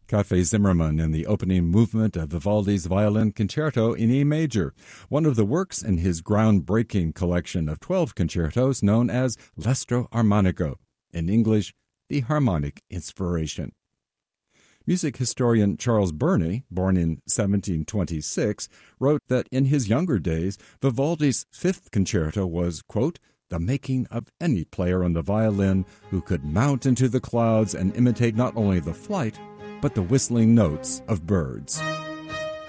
Cafe Zimmermann in the opening movement of Vivaldi's Violin Concerto in E major, one of the works in his groundbreaking collection of 12 concertos known as L'Estro Armonico, in English, the Harmonic Inspiration. Music historian Charles Burney, born in 1726, wrote that in his younger days, Vivaldi's fifth concerto was, quote, the making of any player on the violin who could mount into the clouds and imitate not only the flight, but the whistling notes of birds.